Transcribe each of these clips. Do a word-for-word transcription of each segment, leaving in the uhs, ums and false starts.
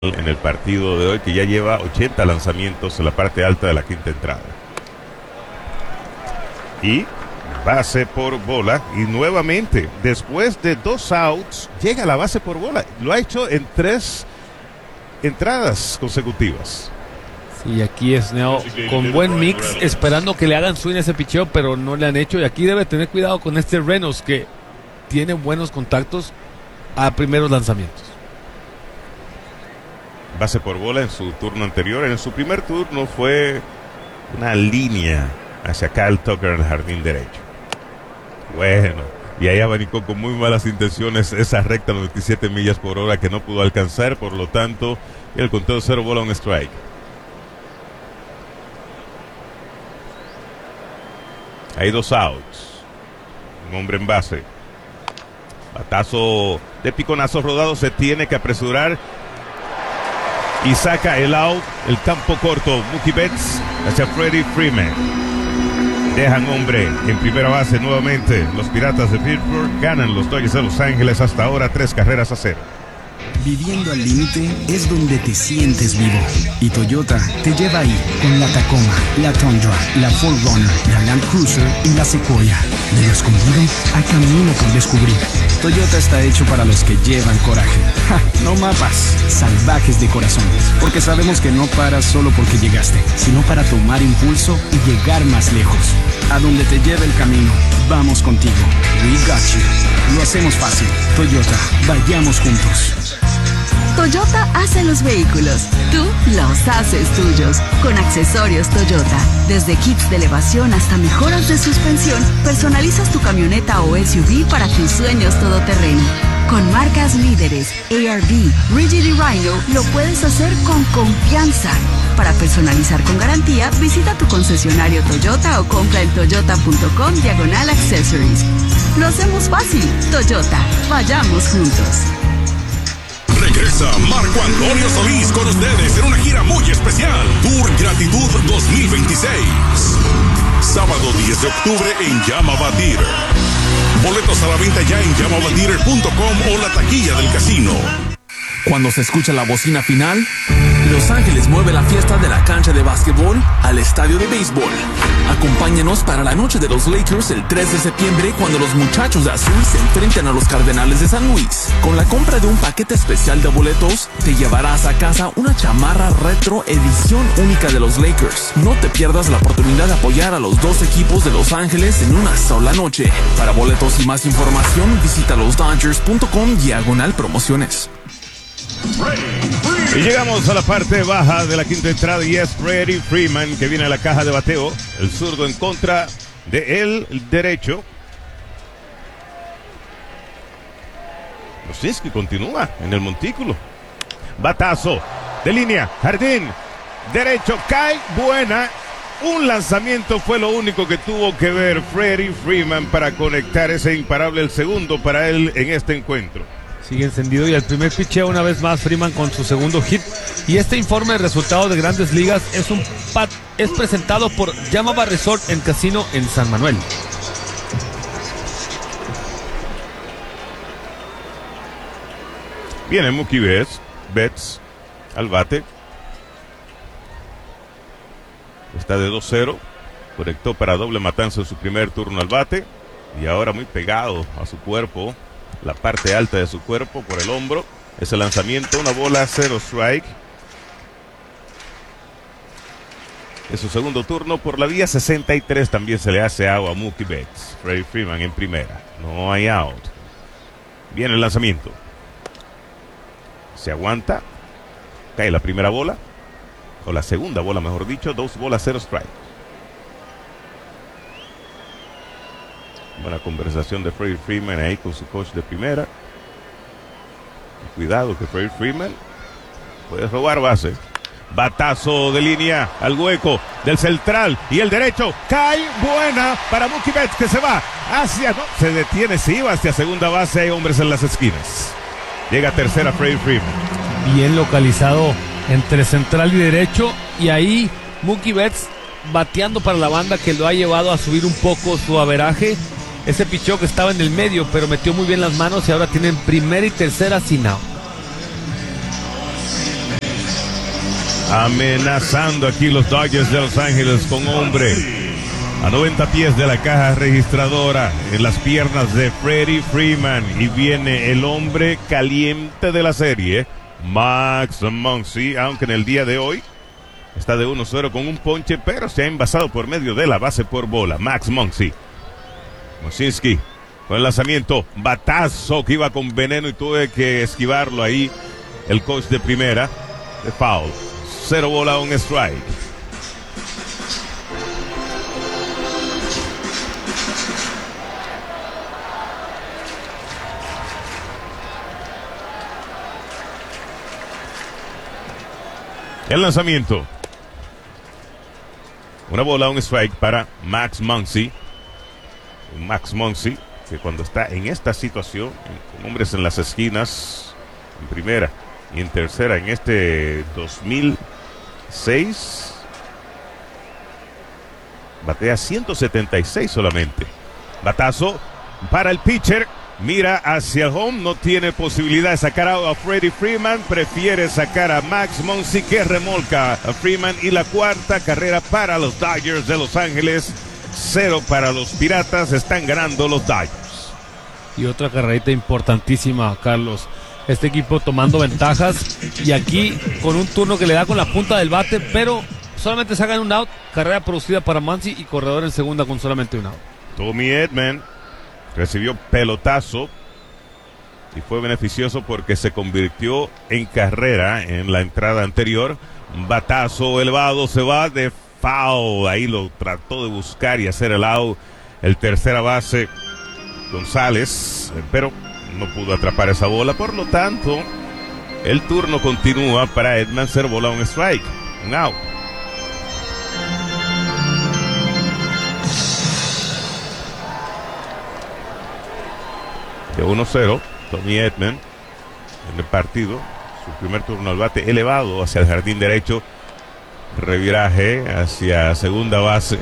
en el partido de hoy, que ya lleva ochenta lanzamientos en la parte alta de la quinta entrada. Y base por bola, y nuevamente, después de dos outs, llega a la base por bola. Lo ha hecho en tres entradas consecutivas. Sí, aquí es Neo con buen mix, esperando que le hagan swing ese picheo, pero no le han hecho. Y aquí debe tener cuidado con este Reynolds, que tiene buenos contactos a primeros lanzamientos. Base por bola en su turno anterior. En su primer turno fue una línea hacia Kyle Tucker en el jardín derecho. Bueno, y ahí abanicó con muy malas intenciones esa recta noventa y siete millas por hora que no pudo alcanzar. Por lo tanto, el conteo de cero bola, un strike. Hay dos outs. Un hombre en base. Batazo de piconazo rodado. Se tiene que apresurar y saca el out. El campo corto. Mookie Betts hacia Freddie Freeman. Dejan hombre en primera base nuevamente. Los Piratas de Pittsburgh ganan los Dodgers de Los Ángeles hasta ahora tres carreras a cero. Viviendo al límite es donde te sientes vivo. Y Toyota te lleva ahí con la Tacoma, la Tundra, la cuatro Runner, la Land Cruiser y la Sequoia. De lo escondido a camino por descubrir. Toyota está hecho para los que llevan coraje. Ja, no mapas, salvajes de corazón. Porque sabemos que no paras solo porque llegaste, sino para tomar impulso y llegar más lejos. A donde te lleve el camino, vamos contigo. We got you. Lo hacemos fácil. Toyota, vayamos juntos. Toyota hace los vehículos, tú los haces tuyos. Con accesorios Toyota, desde kits de elevación hasta mejoras de suspensión, personalizas tu camioneta o S U V para tus sueños todoterreno. Con marcas líderes, A R V, Rigid y Rhino, lo puedes hacer con confianza. Para personalizar con garantía, visita tu concesionario Toyota o compra en toyota punto com diagonal accessories. Lo hacemos fácil. Toyota, vayamos juntos. Regresa Marco Antonio Solís con ustedes en una gira muy especial. Tour Gratitud dos mil veintiséis. Sábado diez de octubre en Yamava Theater. Boletos a la venta ya en yamava theater punto com o la taquilla del casino. Cuando se escucha la bocina final, Los Ángeles mueve la fiesta de la cancha de básquetbol al estadio de béisbol. Acompáñanos para la noche de los Lakers el tres de septiembre, cuando los muchachos de azul se enfrenten a los Cardenales de San Luis. Con la compra de un paquete especial de boletos, te llevarás a casa una chamarra retro edición única de los Lakers. No te pierdas la oportunidad de apoyar a los dos equipos de Los Ángeles en una sola noche. Para boletos y más información, visita los dodgers punto com diagonal promociones. Y llegamos a la parte baja de la quinta entrada y es Freddie Freeman que viene a la caja de bateo. El zurdo en contra de el derecho. Losinski continúa en el montículo. Batazo de línea, jardín derecho, cae, buena. Un lanzamiento fue lo único que tuvo que ver Freddie Freeman para conectar ese imparable, el segundo para él en este encuentro. Sigue encendido y el primer picheo una vez más Freeman con su segundo hit. Y este informe de resultados de Grandes Ligas es un pat, es presentado por Yamava Resort en Casino en San Manuel. Viene Mookie Betts, Betts al bate. Está de dos cero. Conectó para doble matanza en su primer turno al bate. Y ahora muy pegado a su cuerpo, la parte alta de su cuerpo por el hombro. Ese lanzamiento, una bola, cero strike. En su segundo turno por la vía sesenta y tres también se le hace agua a Mookie Betts. Freddie Freeman en primera. No hay out. Viene el lanzamiento. Se aguanta. Cae la primera bola. O la segunda bola, mejor dicho. Dos bolas, cero strike. Buena conversación de Freddie Freeman ahí con su coach de primera. Cuidado que Freddie Freeman puede robar base. Batazo de línea al hueco del central y el derecho. Cae, buena para Mookie Betts que se va hacia... No, se detiene, se iba hacia segunda base. Hay hombres en las esquinas. Llega a tercera Freddie Freeman. Bien localizado entre central y derecho. Y ahí Mookie Betts bateando para la banda, que lo ha llevado a subir un poco su averaje. Ese picheo que estaba en el medio, pero metió muy bien las manos y ahora tienen primera y tercera sin out. amenazando aquí los Dodgers de Los Ángeles con hombre a noventa pies de la caja registradora en las piernas de Freddie Freeman. Y viene el hombre caliente de la serie, Max Muncy, aunque en el día de hoy está de uno cero con un ponche, pero se ha envasado por medio de la base por bola. Max Muncy. Mosinski con el lanzamiento, batazo que iba con veneno y tuve que esquivarlo ahí el coach de primera, de foul. Cero bola, un strike. El lanzamiento. Una bola, un strike para Max Muncy. Max Muncy, que cuando está en esta situación, con hombres en las esquinas, en primera y en tercera, en este dos mil seis, batea ciento setenta y seis solamente. Batazo para el pitcher. Mira hacia el home, no tiene posibilidad de sacar a Freddie Freeman, prefiere sacar a Max Muncy, que remolca a Freeman. Y la cuarta carrera para los Dodgers de Los Ángeles, cero para los Piratas, están ganando los Dodgers. Y otra carrerita importantísima, Carlos. Este equipo tomando ventajas y aquí con un turno que le da con la punta del bate, pero solamente sacan un out. Carrera producida para Muncy y corredor en segunda con solamente un out. Tommy Edman recibió pelotazo y fue beneficioso porque se convirtió en carrera en la entrada anterior. Batazo elevado, se va de foul. Ahí lo trató de buscar y hacer el out el tercera base González, pero no pudo atrapar esa bola. Por lo tanto, el turno continúa para Edman. Cero bola, un strike, un out. De uno cero, Tommy Edman en el partido, su primer turno al bate, elevado hacia el jardín derecho, reviraje hacia segunda base.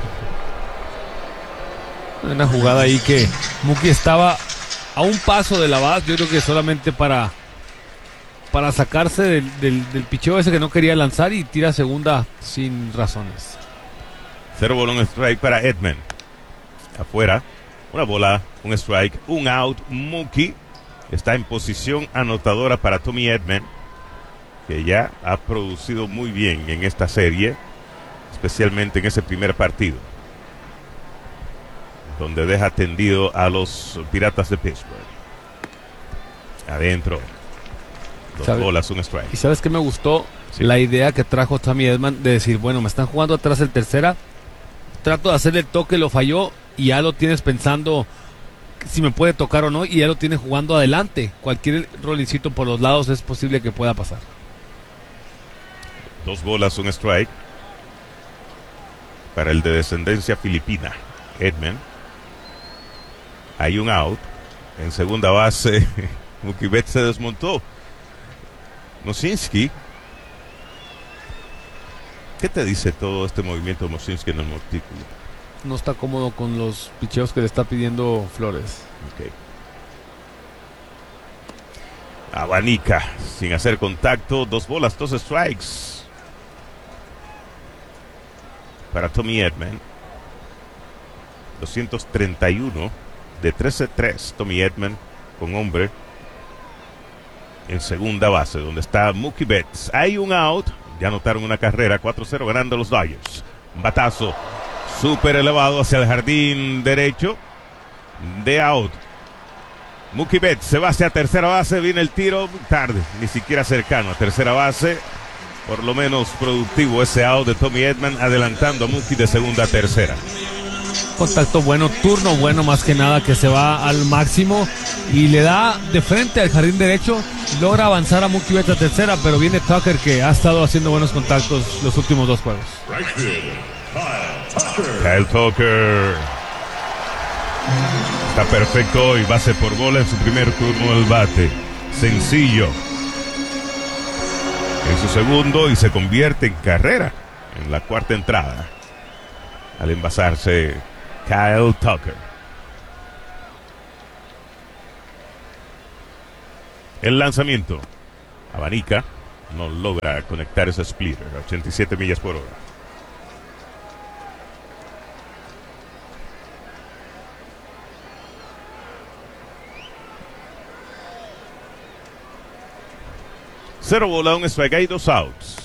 Una jugada ahí que Mookie estaba a un paso de la base, yo creo que solamente para para sacarse del, del, del picheo ese que no quería lanzar, y tira segunda sin razones. Cero bola, un strike para Edman. Afuera. Una bola, un strike, un out. Mookie está en posición anotadora para Tommy Edman, que ya ha producido muy bien en esta serie, especialmente en ese primer partido, donde deja tendido a los Piratas de Pittsburgh. Adentro. Dos ¿Sabe? bolas, un strike. ¿Y sabes qué me gustó? Sí. La idea que trajo Tommy Edman de decir, bueno, me están jugando atrás el tercera, trato de hacerle el toque, lo falló, y ya lo tienes pensando si me puede tocar o no, y ya lo tienes jugando adelante. Cualquier rolicito por los lados es posible que pueda pasar. Dos bolas, un strike para el de descendencia filipina, Edman. Hay un out. En segunda base, Mookie Betts se desmontó. Mosinski. ¿Qué te dice todo este movimiento de Mosinski en el montículo? No está cómodo con los picheos que le está pidiendo Flores. Okay. Abanica sin hacer contacto. Dos bolas, dos strikes para Tommy Edman. doscientos treinta y uno de trece tres. Tommy Edman con hombre en segunda base, donde está Mookie Betts. Hay un out. Ya anotaron una carrera. cuatro cero ganando los Dodgers. Batazo súper elevado hacia el jardín derecho. De out. Mookie Betts se va hacia tercera base. Viene el tiro tarde, ni siquiera cercano a tercera base. Por lo menos productivo ese out de Tommy Edman, adelantando a Mookie de segunda a tercera. Contacto bueno, turno bueno, más que nada, que se va al máximo y le da de frente al jardín derecho. Logra avanzar a Mookie Betts a tercera, pero viene Tucker, que ha estado haciendo buenos contactos los últimos dos juegos. Kyle Tucker está perfecto hoy, base por bola en su primer turno del bate. Sencillo en su segundo, y se convierte en carrera en la cuarta entrada al envasarse Kyle Tucker. El lanzamiento, abanica, no logra conectar ese splitter a ochenta y siete millas por hora. Cero bola, un strike, hay dos outs.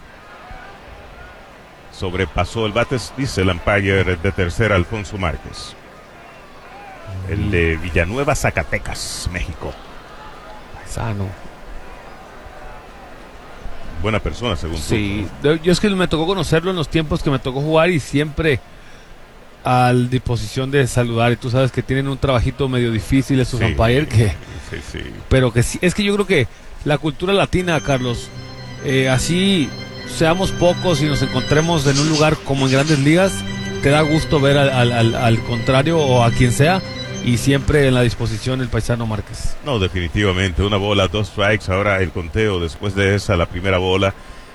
Sobrepasó el bate, dice el umpire de tercera, Alfonso Márquez. El de Villanueva, Zacatecas, México. Sano. Buena persona, según tú. Sí, yo es que me tocó conocerlo en los tiempos que me tocó jugar y siempre a disposición de saludar. Y tú sabes que tienen un trabajito medio difícil esos Sí, umpires que... sí, sí. Pero que sí, es que yo creo que la cultura latina, Carlos, eh, así seamos pocos y nos encontremos en un lugar como en Grandes Ligas, te da gusto ver al, al, al, al contrario o a quien sea, y siempre en la disposición el paisano Márquez. No, definitivamente, una bola, dos strikes, ahora el conteo después de esa, la primera bola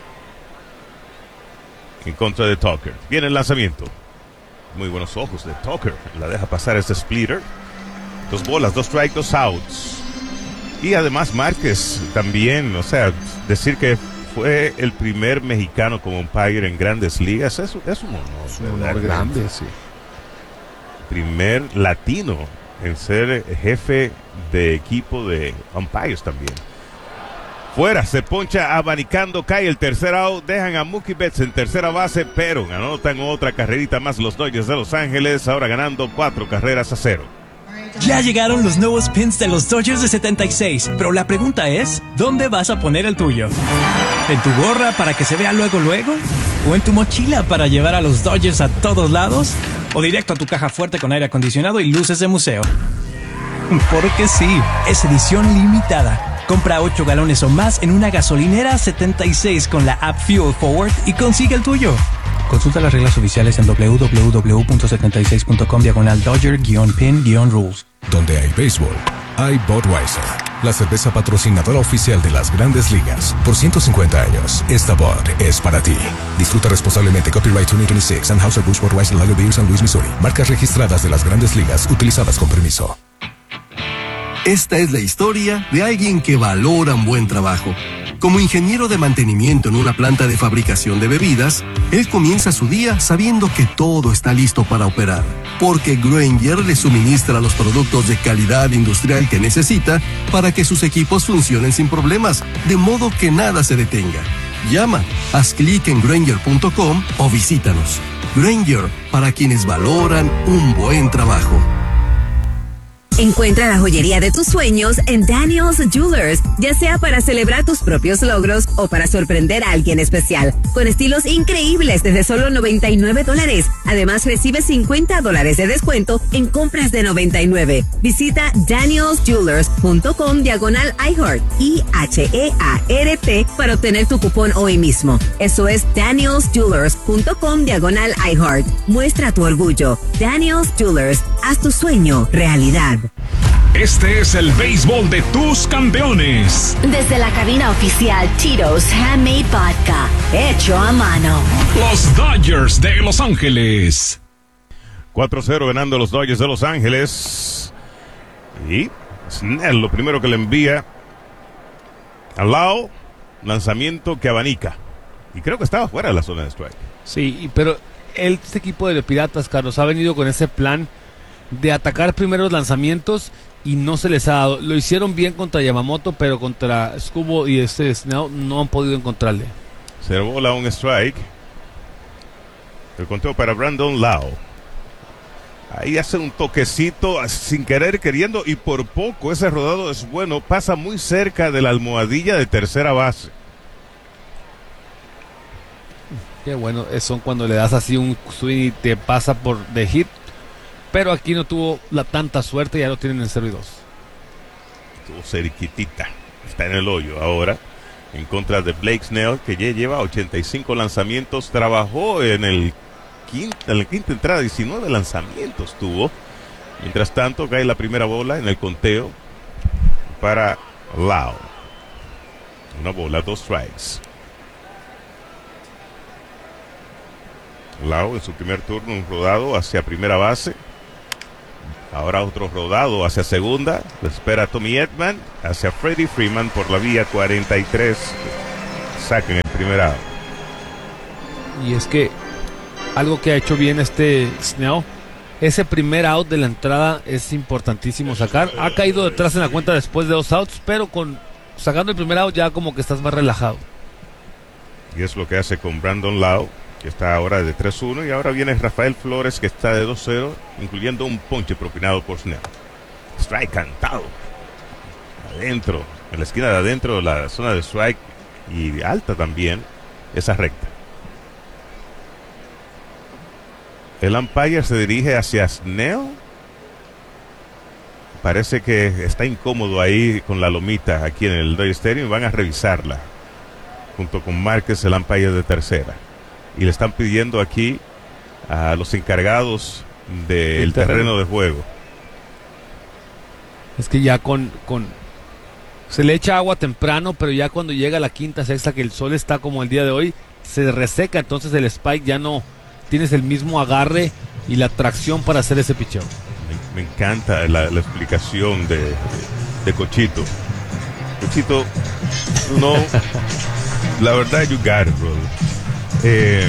en contra de Tucker. Viene el lanzamiento. Muy buenos ojos de Tucker, la deja pasar ese splitter. Dos bolas, dos strikes, dos outs. Y además Márquez también, o sea, decir que fue el primer mexicano como umpire en Grandes Ligas, es, es un honor. Es un honor grande, sí. Primer latino en ser jefe de equipo de umpires también. Fuera, se poncha abanicando, cae el tercer out, dejan a Mookie Betts en tercera base, pero anotan otra carrerita más los Dodgers de Los Ángeles, ahora ganando cuatro carreras a cero. Ya llegaron los nuevos pins de los Dodgers de setenta y seis, pero la pregunta es, ¿dónde vas a poner el tuyo? ¿En tu gorra para que se vea luego luego? ¿O en tu mochila para llevar a los Dodgers a todos lados? ¿O directo a tu caja fuerte con aire acondicionado y luces de museo? Porque sí, es edición limitada. Compra ocho galones o más en una gasolinera setenta y seis con la app Fuel Forward y consigue el tuyo. Consulta las reglas oficiales en doble u doble u doble u punto setenta y seis punto com diagonal Dodger-Pin-Rules. Donde hay béisbol, hay Budweiser, la cerveza patrocinadora oficial de las Grandes Ligas. Por ciento cincuenta años, esta Bud es para ti. Disfruta responsablemente. Copyright veinte veintiséis, Anheuser-Busch Budweiser Lager Beer, San Luis, Missouri. Marcas registradas de las Grandes Ligas, utilizadas con permiso. Esta es la historia de alguien que valora un buen trabajo. Como ingeniero de mantenimiento en una planta de fabricación de bebidas, él comienza su día sabiendo que todo está listo para operar, porque Grainger le suministra los productos de calidad industrial que necesita para que sus equipos funcionen sin problemas, de modo que nada se detenga. Llama, haz clic en Grainger punto com o visítanos. Grainger, para quienes valoran un buen trabajo. Encuentra la joyería de tus sueños en Daniel's Jewelers, ya sea para celebrar tus propios logros o para sorprender a alguien especial, con estilos increíbles desde solo noventa y nueve dólares. Además, recibe cincuenta dólares de descuento en compras de noventa y nueve. Visita daniels jewelers punto com diagonal iHeart, I H E A R T, para obtener tu cupón hoy mismo. Eso es daniels jewelers punto com diagonal iHeart. Muestra tu orgullo. Daniel's Jewelers, haz tu sueño realidad. Este es el béisbol de tus campeones. Desde la cabina oficial Tito's Handmade Vodka, hecho a mano. Los Dodgers de Los Ángeles. cuatro cero ganando los Dodgers de Los Ángeles. Y Snell lo primero que le envía al lado, lanzamiento que abanica. Y creo que estaba fuera de la zona de strike. Sí, pero el, este equipo de los Piratas, Carlos, ha venido con ese plan de atacar primeros lanzamientos y no se les ha dado. Lo hicieron bien contra Yamamoto, pero contra Scubo y este Snell no han podido encontrarle. Se bola un strike. El conteo para Brandon Lau. Ahí hace un toquecito sin querer, queriendo, y por poco ese rodado es bueno. Pasa muy cerca de la almohadilla de tercera base. Qué bueno, son cuando le das así un swing y te pasa por de hit. Pero aquí no tuvo la tanta suerte, ya lo tienen en cero y dos. Estuvo cerquitita. Está en el hoyo ahora. En contra de Blake Snell, que ya lleva ochenta y cinco lanzamientos. Trabajó en el quinta, en la quinta entrada, diecinueve lanzamientos tuvo. Mientras tanto, cae la primera bola en el conteo para Lau. Una bola, dos strikes. Lau en su primer turno, un rodado hacia primera base. Ahora otro rodado hacia segunda. Lo espera Tommy Edman hacia Freddie Freeman por la vía cuarenta y tres. saquen el primer out. Y es que algo que ha hecho bien este Snell, ese primer out de la entrada es importantísimo sacar. Ha caído detrás en la cuenta después de dos outs, pero con sacando el primer out ya como que estás más relajado. Y es lo que hace con Brandon Lowe, que está ahora de tres uno, y ahora viene Rafael Flores, que está de dos cero, incluyendo un ponche propinado por Snell. Strike cantado. Adentro, en la esquina de adentro, la zona de strike, y alta también, esa recta. El umpire se dirige hacia Snell. Parece que está incómodo ahí con la lomita aquí en el Dodger Stadium, y van a revisarla junto con Márquez, el umpire de tercera. Y le están pidiendo aquí a los encargados del terreno. terreno de juego. Es que ya con, con... se le echa agua temprano, pero ya cuando llega la quinta, sexta, que el sol está como el día de hoy, se reseca, entonces el spike ya no tienes el mismo agarre y la tracción para hacer ese picheo. Me, me encanta la, la explicación de, de, de Cochito. Cochito, no... La verdad, you got it, brother. Eh,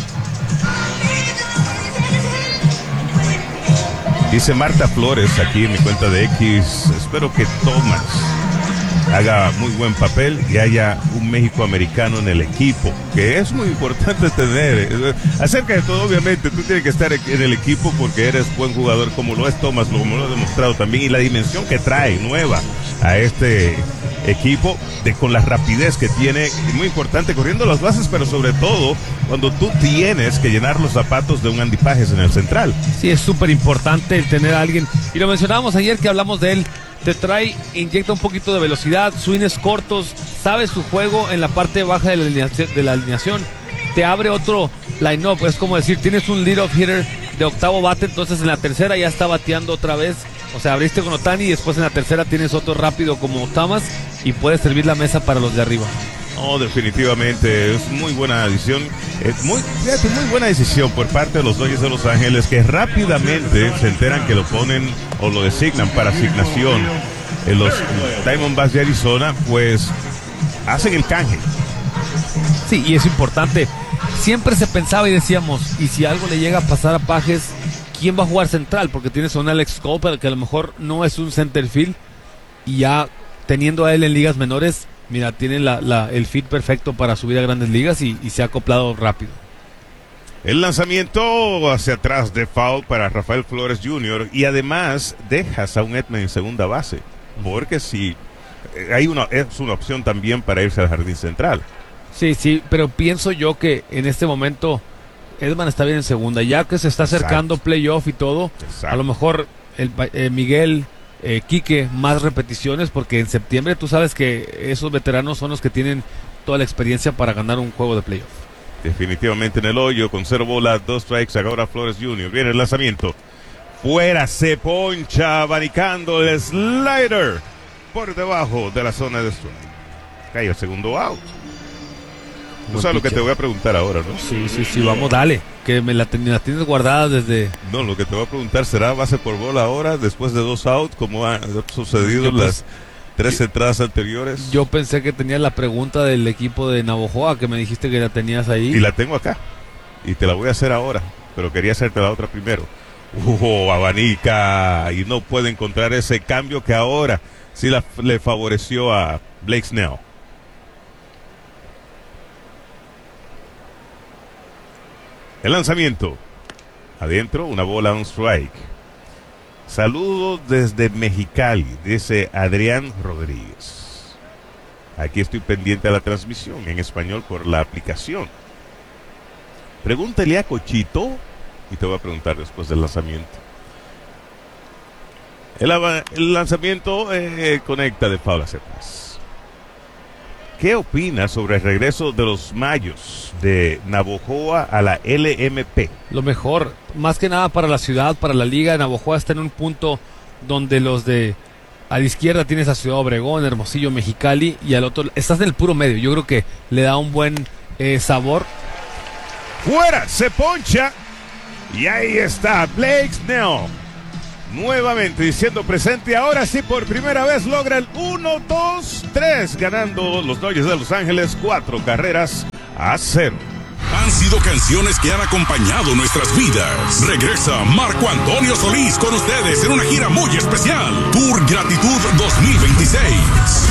dice Marta Flores aquí en mi cuenta de X. Espero que Thomas haga muy buen papel y haya un México-americano en el equipo, que es muy importante tener. Acerca de todo, obviamente, tú tienes que estar en el equipo porque eres buen jugador, como lo es Thomas, como lo ha demostrado también, y la dimensión que trae nueva a este equipo, de con la rapidez que tiene, muy importante corriendo las bases, pero sobre todo cuando tú tienes que llenar los zapatos de un Andy Pages en el central. Sí, es súper importante el tener a alguien, y lo mencionábamos ayer que hablamos de él. Te trae, inyecta un poquito de velocidad, swings cortos, sabe su juego en la parte baja de la alineación, de la alineación. Te abre otro line-up, es como decir, tienes un lead-off hitter de octavo bate, entonces en la tercera ya está bateando otra vez. O sea, abriste con Otani y después en la tercera tienes otro rápido como Thomas y puedes servir la mesa para los de arriba. No, definitivamente es muy buena adición, es muy, fíjate, muy buena decisión por parte de los Dodgers de Los Ángeles, que rápidamente se enteran que lo ponen o lo designan para asignación en los Diamondbacks de Arizona, pues hacen el canje. Sí, y es importante. Siempre se pensaba y decíamos, y si algo le llega a pasar a Pages, ¿quién va a jugar central? Porque tienes a un Alex Cole, que a lo mejor no es un center field, y ya teniendo a él en ligas menores, mira, tiene la, la, el fit perfecto para subir a grandes ligas y, y se ha acoplado rápido. El lanzamiento hacia atrás de foul para Rafael Flores junior y además dejas a un Edman en segunda base, porque si hay una, es una opción también para irse al jardín central. Sí, sí, pero pienso yo que en este momento Edman está bien en segunda, ya que se está acercando Exacto. playoff y todo. Exacto. A lo mejor el eh, Miguel, eh, Quique, más repeticiones, porque en septiembre tú sabes que esos veteranos son los que tienen toda la experiencia para ganar un juego de playoff. Definitivamente en el hoyo, con cero bolas, dos strikes, ahora Flores junior Viene el lanzamiento. Fuera, se poncha, abanicando el slider por debajo de la zona de strike. Cae el segundo out. Tú sabes lo que te voy a preguntar ahora, ¿no? Sí, sí, sí, vamos, dale. Que me la, ten, la tienes guardada desde... No, lo que te voy a preguntar, ¿será base por bola ahora, después de dos outs, como ha sucedido en las tres yo, entradas anteriores? Yo pensé que tenías la pregunta del equipo de Navojoa, que me dijiste que la tenías ahí. Y la tengo acá, y te la voy a hacer ahora, pero quería hacerte la otra primero. ¡Uh, abanica! Y no puede encontrar ese cambio que ahora sí la, le favoreció a Blake Snell. El lanzamiento. Adentro, una bola, un strike. Saludos desde Mexicali, dice Adrián Rodríguez. Aquí estoy pendiente de la transmisión en español por la aplicación. Pregúntale a Cochito y te voy a preguntar después del lanzamiento. El, el lanzamiento eh, conecta de foul hacia atrás. ¿Qué opinas sobre el regreso de los Mayos de Navojoa a la L M P? Lo mejor, más que nada para la ciudad, para la liga. Navojoa está en un punto donde los de a la izquierda tienes a Ciudad Obregón, Hermosillo, Mexicali, y al otro estás en el puro medio. Yo creo que le da un buen eh, sabor. Fuera, se poncha y ahí está Blake Snell. nuevamente diciendo presente. Ahora sí, por primera vez logra el uno dos tres, ganando los Dodgers de Los Ángeles cuatro carreras a cero. Han sido canciones que han acompañado nuestras vidas. Regresa Marco Antonio Solís con ustedes en una gira muy especial. Tour Gratitud dos mil veintiséis.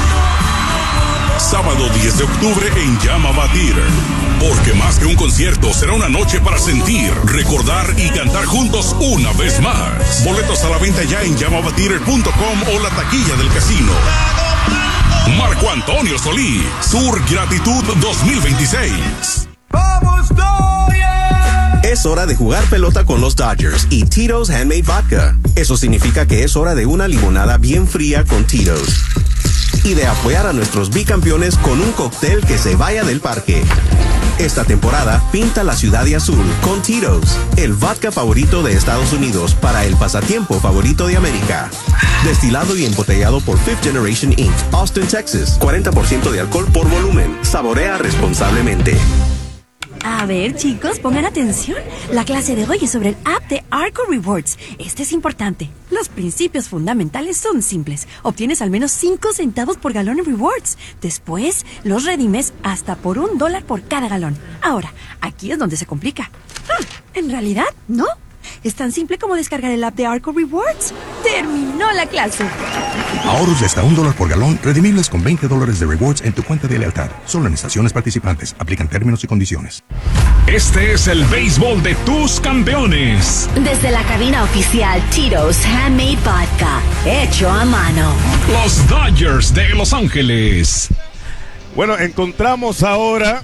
Sábado diez de octubre en Llama Theater. Porque más que un concierto, será una noche para sentir, recordar y cantar juntos una vez más. Boletos a la venta ya en llamava theater punto com o la taquilla del casino. Marco Antonio Solís, Tour Gratitud dos mil veintiséis. ¡Vamos, Dodgers! Es hora de jugar pelota con los Dodgers y Tito's Handmade Vodka. Eso significa que es hora de una limonada bien fría con Tito's. Y de apoyar a nuestros bicampeones con un cóctel que se vaya del parque. Esta temporada, pinta la ciudad de azul con Tito's, el vodka favorito de Estados Unidos para el pasatiempo favorito de América. Destilado y embotellado por Fifth Generation incorporated, Austin, Texas. cuarenta por ciento de alcohol por volumen. Saborea responsablemente. A ver, chicos, pongan atención. La clase de hoy es sobre el app de Arco Rewards. Este es importante. Los principios fundamentales son simples. Obtienes al menos cinco centavos por galón en rewards. Después, los redimes hasta por un dólar por cada galón. Ahora, aquí es donde se complica. Hmm, en realidad, no. Es tan simple como descargar el app de Arco Rewards. ¡Terminó la clase! Ahorros de hasta un dólar por galón, redimibles con veinte dólares de rewards en tu cuenta de lealtad. Solo en estaciones participantes. Aplican términos y condiciones. Este es el béisbol de tus campeones. Desde la cabina oficial Tito's Handmade Vodka, hecho a mano. Los Dodgers de Los Ángeles. Bueno, encontramos ahora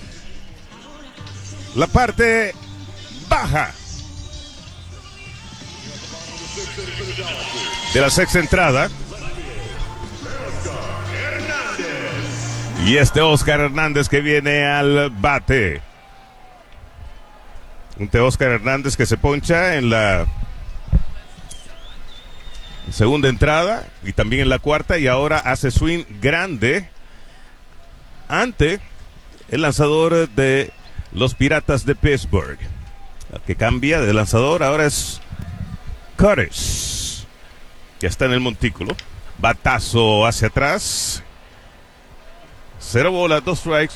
la parte baja de la sexta entrada. Y este Oscar Hernández que viene al bate. Un Oscar Hernández que se poncha en la segunda entrada y también en la cuarta, y ahora hace swing grande ante el lanzador de los Piratas de Pittsburgh. El que cambia de lanzador ahora es Curtis. Ya está en el montículo. Batazo hacia atrás. Cero bolas, dos strikes.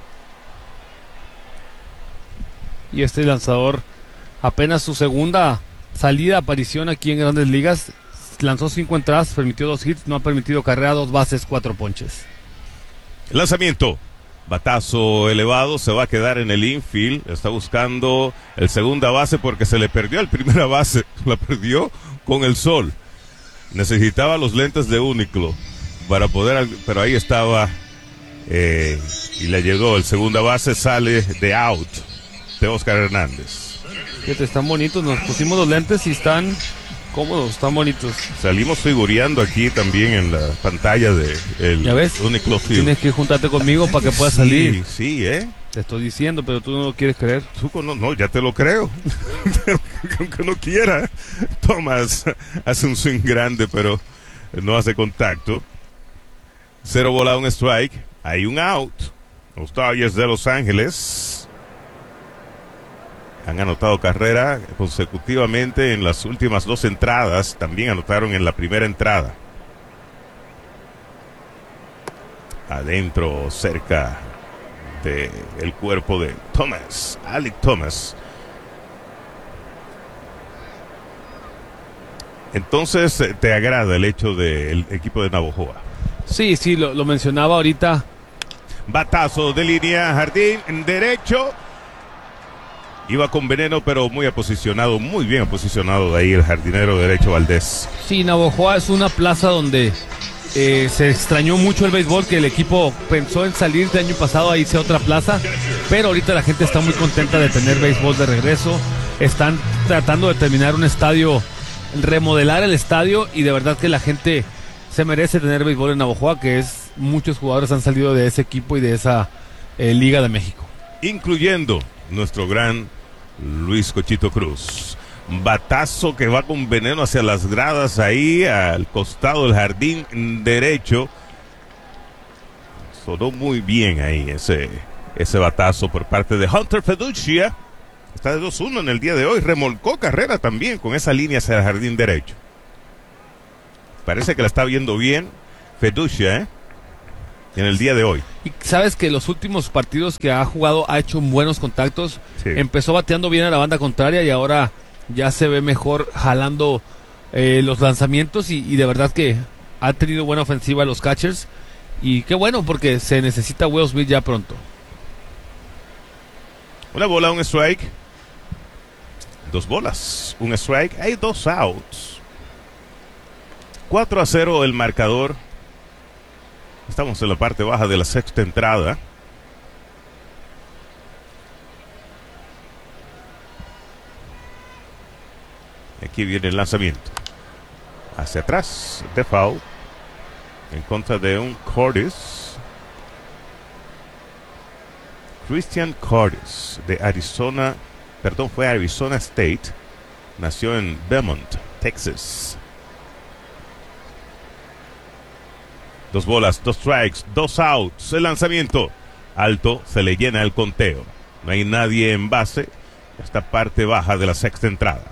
Y este lanzador, apenas su segunda salida, aparición aquí en Grandes Ligas, lanzó cinco entradas, permitió dos hits, no ha permitido carrera, dos bases, cuatro ponches. Lanzamiento, batazo elevado, se va a quedar en el infield, está buscando el segunda base porque se le perdió el primera base, la perdió con el sol. Necesitaba los lentes de Úniclo para poder, pero ahí estaba eh, y le llegó el segunda base, sale de out de Oscar Hernández. Fíjate, están bonitos, nos pusimos los lentes y están cómodos, están bonitos. Salimos figureando aquí también en la pantalla de el ¿Ya ves? Úniclo Field. Tienes que juntarte conmigo para que puedas sí, salir. Sí, ¿eh? Te estoy diciendo, pero tú no lo quieres creer. Tú no, no, ya te lo creo. Aunque no quiera. Thomas hace un swing grande, pero no hace contacto. Cero bola, un strike. Hay un out. Los Dodgers de Los Ángeles han anotado carrera consecutivamente en las últimas dos entradas. También anotaron en la primera entrada. Adentro, cerca de el cuerpo de Thomas, Alec Thomas. Entonces, ¿te agrada el hecho del equipo de Navojoa? Sí, sí, lo, lo mencionaba ahorita. Batazo de línea, jardín derecho. Iba con veneno, pero muy aposicionado, muy bien aposicionado de ahí el jardinero derecho Valdés. Sí, Navojoa es una plaza donde eh, se extrañó mucho el béisbol, que el equipo pensó en salir del año pasado a irse a otra plaza, pero ahorita la gente está muy contenta de tener béisbol de regreso. Están tratando de terminar un estadio, remodelar el estadio, y de verdad que la gente se merece tener béisbol en Navojoa, que es muchos jugadores han salido de ese equipo y de esa eh, Liga de México. Incluyendo nuestro gran Luis Cochito Cruz. Batazo que va con veneno hacia las gradas ahí al costado del jardín derecho. Sonó muy bien ahí ese, ese batazo por parte de Hunter Feduccia. Está de dos uno en el día de hoy. Remolcó carrera también con esa línea hacia el jardín derecho. Parece que la está viendo bien Feducia, ¿eh? En el día de hoy. Y sabes que los últimos partidos que ha jugado ha hecho buenos contactos. Sí. Empezó bateando bien a la banda contraria y ahora ya se ve mejor jalando eh, los lanzamientos y, y de verdad que ha tenido buena ofensiva los catchers. Y qué bueno porque se necesita Will Smith ya pronto. Una bola, un strike. Dos bolas, un strike. Hay dos outs. cuatro a cero el marcador. Estamos en la parte baja de la sexta entrada. Aquí viene el lanzamiento. Hacia atrás, de foul. En contra de un Curtis. Christian Curtis, de Arizona. Perdón, fue Arizona State. Nació en Beaumont, Texas. Dos bolas, dos strikes, dos outs. El lanzamiento alto, se le llena el conteo. No hay nadie en base. Esta parte baja de la sexta entrada.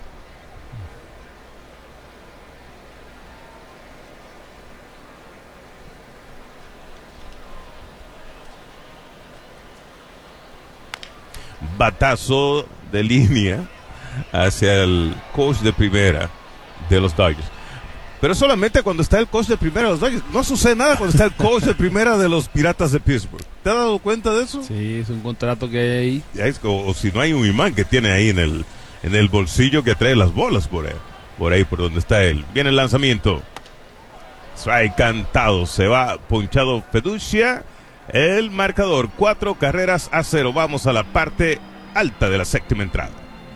Batazo de línea hacia el coach de primera de los Dodgers. Pero solamente cuando está el coach de primera de los Dodgers. No sucede nada cuando está el coach de primera de los Piratas de Pittsburgh. ¿Te has dado cuenta de eso? Sí, es un contrato que hay ahí. Ya es, o, o si no hay un imán que tiene ahí en el, en el bolsillo que trae las bolas por ahí, por ahí por donde está él. Viene el lanzamiento. Strike cantado. Se va ponchado Feducia. El marcador, cuatro carreras a cero. Vamos a la parte alta de la séptima entrada.